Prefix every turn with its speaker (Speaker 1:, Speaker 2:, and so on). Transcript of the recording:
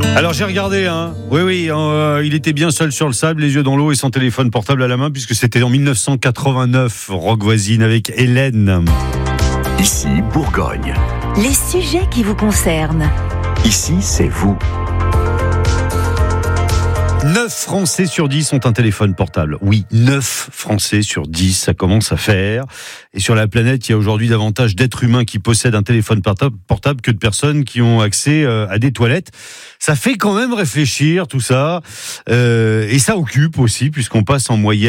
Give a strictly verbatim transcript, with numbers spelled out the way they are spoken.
Speaker 1: Alors j'ai regardé, hein. Oui, oui, euh, il était bien seul sur le sable, les yeux dans l'eau et son téléphone portable à la main, puisque c'était en dix-neuf cent quatre-vingt-neuf, Rock Voisine avec Hélène.
Speaker 2: Ici, Bourgogne.
Speaker 3: Les sujets qui vous concernent.
Speaker 2: Ici, c'est vous.
Speaker 1: neuf Français sur dix ont un téléphone portable. Oui, neuf Français sur dix, ça commence à faire. Et sur la planète, il y a aujourd'hui davantage d'êtres humains qui possèdent un téléphone portable que de personnes qui ont accès à des toilettes. Ça fait quand même réfléchir tout ça. Euh, et ça occupe aussi, puisqu'on passe en moyenne